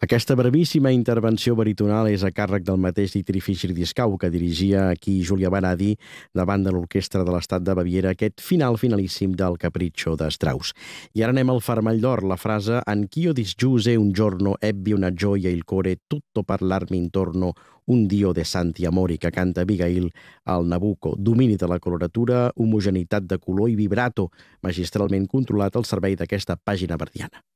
Aquesta brevíssima intervenció baritonal és a càrrec del mateix Dietrich Fischer-Dieskau, que dirigia aquí Julia Baradi davant de l'Orquestra de l'Estat de Baviera aquest finalíssim del Capriccio de Strauss. I ara anem al Farmall d'Or, la frase «Anch'io disgiuse un giorno ebbi una gioia il core tutto parlarmi intorno un dio de santi amori» que canta Abigail al Nabucco. Domini de la coloratura, homogeneïtat de color i vibrato magistralment controlat al servei d'aquesta pàgina verdiana.